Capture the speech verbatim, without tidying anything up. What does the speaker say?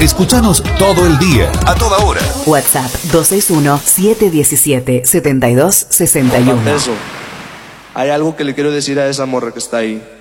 Escúchanos todo el día, a toda hora. WhatsApp dos seis uno, siete uno siete, siete dos seis uno. Eso. Hay algo que le quiero decir a esa morra que está ahí.